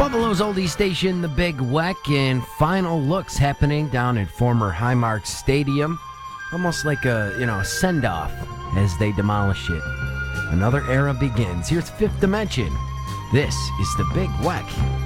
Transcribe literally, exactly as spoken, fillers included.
Buffalo's oldie station, the Big Weck, and final looks happening down at former Highmark Stadium. Almost like a, you know, a send-off as they demolish it. Another era begins. Here's Fifth Dimension. This is the Big Weck.